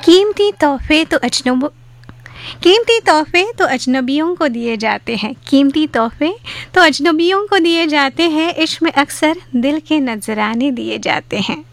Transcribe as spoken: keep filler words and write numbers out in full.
कीमती तोहफे तो अजनब कीमती तोहफे तो अजनबियों को दिए जाते हैं कीमती तोहफे तो अजनबियों को दिए जाते हैं। इश्क में अक्सर दिल के नजराने दिए जाते हैं।